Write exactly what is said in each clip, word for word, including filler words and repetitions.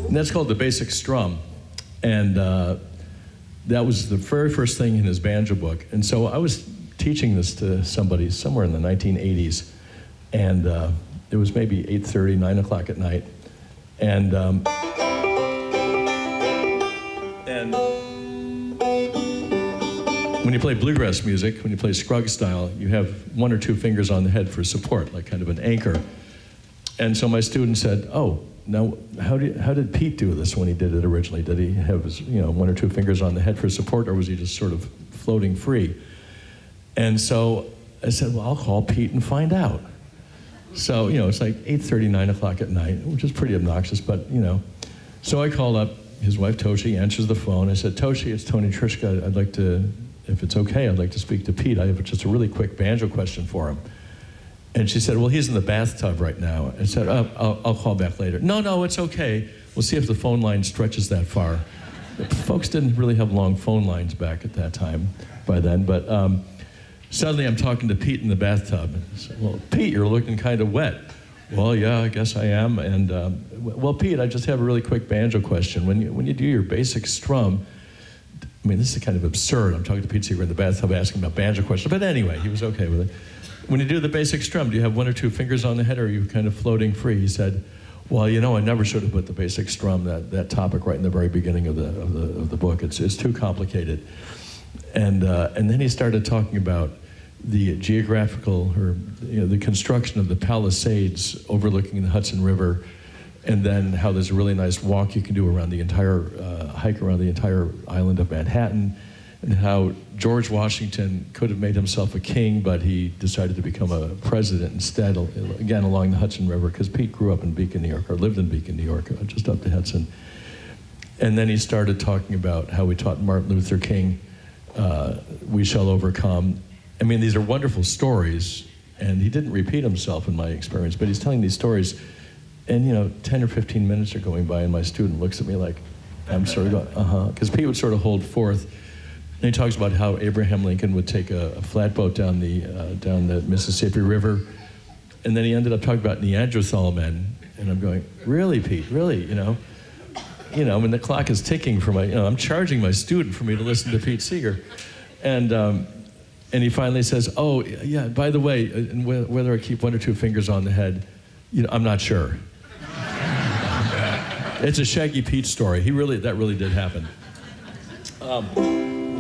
And that's called the basic strum. And uh, that was the very first thing in his banjo book. And so I was teaching this to somebody somewhere in the nineteen eighties. And uh, it was maybe eight thirty, nine o'clock at night. And, um, and when you play bluegrass music, when you play Scruggs style, you have one or two fingers on the head for support, like kind of an anchor. And so my student said, oh, now how did, how did Pete do this when he did it originally? Did he have his, you know, one or two fingers on the head for support, or was he just sort of floating free? And so I said, well, I'll call Pete and find out. So, you know, it's like eight thirty, nine o'clock at night, which is pretty obnoxious, but, you know. So I called up his wife, Toshi, answers the phone. I said, Toshi, it's Tony Trischka. I'd like to, if it's okay, I'd like to speak to Pete. I have just a really quick banjo question for him. And she said, well, he's in the bathtub right now. I said, oh, I'll, I'll call back later. No, no, it's okay. We'll see if the phone line stretches that far. Folks didn't really have long phone lines back at that time by then, but um, suddenly I'm talking to Pete in the bathtub. I said, well, Pete, you're looking kind of wet. Well, yeah, I guess I am. And um, well, Pete, I just have a really quick banjo question. When you, when you do your basic strum, I mean, this is kind of absurd. I'm talking to Pete Seeger in the bathtub asking about banjo questions, but anyway, he was okay with it. When you do the basic strum, do you have one or two fingers on the head, or are you kind of floating free? He said, well, you know, I never should have put the basic strum, that, that topic, right in the very beginning of the of the, of the book. It's, it's too complicated. And, uh, and then he started talking about the geographical, or you know, the construction of the Palisades overlooking the Hudson River, and then how there's a really nice walk you can do around the entire, uh, hike around the entire island of Manhattan, and how George Washington could have made himself a king, but he decided to become a president instead, again, along the Hudson River, because Pete grew up in Beacon, New York, or lived in Beacon, New York, just up the Hudson. And then he started talking about how we taught Martin Luther King, uh, We Shall Overcome. I mean, these are wonderful stories, and he didn't repeat himself in my experience, but he's telling these stories, and you know, ten or fifteen minutes are going by, and my student looks at me like, I'm sort of going, uh-huh, because Pete would sort of hold forth. And he talks about how Abraham Lincoln would take a, a flatboat down the uh, down the Mississippi River, and then he ended up talking about Neanderthal men. And I'm going, really, Pete? Really? You know, you know. I mean, the clock is ticking for my. You know, I'm charging my student for me to listen to Pete Seeger, and um, and he finally says, oh yeah. By the way, and whether I keep one or two fingers on the head, you know, I'm not sure. It's a Shaggy Pete story. He really that really did happen. Um,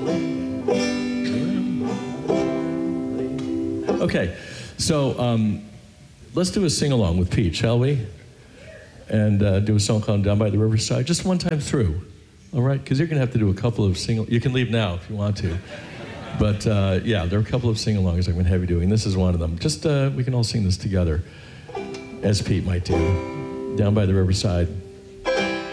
Okay, so um, let's do a sing-along with Pete, shall we? And uh, do a song called Down by the Riverside, just one time through, all right? Because you're going to have to do a couple of sing. You can leave now if you want to. But uh, yeah, there are a couple of sing-alongs I'm going to have you doing. This is one of them. Just, uh, we can all sing this together, as Pete might do. Down by the Riverside.